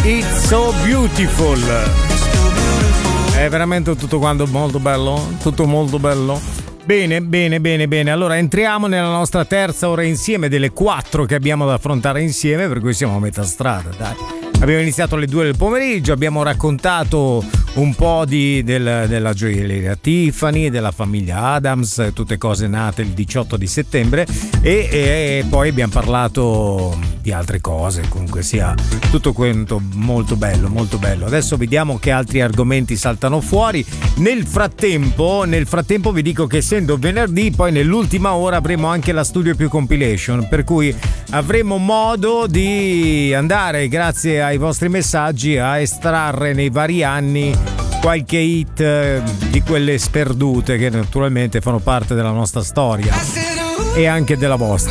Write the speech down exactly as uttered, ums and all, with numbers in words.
It's So Beautiful. È veramente tutto quanto molto bello, tutto molto bello. Bene, bene, bene, bene. Allora entriamo nella nostra terza ora insieme delle quattro che abbiamo da affrontare insieme, per cui siamo a metà strada, dai. Abbiamo iniziato alle due del pomeriggio, abbiamo raccontato un po' di, del, della gioielleria Tiffany, della famiglia Adams, tutte cose nate il diciotto di settembre e, e poi abbiamo parlato di altre cose, comunque sia tutto quanto molto bello, molto bello. Adesso vediamo che altri argomenti saltano fuori. Nel frattempo, nel frattempo vi dico che essendo venerdì, poi nell'ultima ora avremo anche la Studio Più Compilation, per cui avremo modo di andare, grazie ai vostri messaggi, a estrarre nei vari anni qualche hit eh, di quelle sperdute che naturalmente fanno parte della nostra storia e anche della vostra.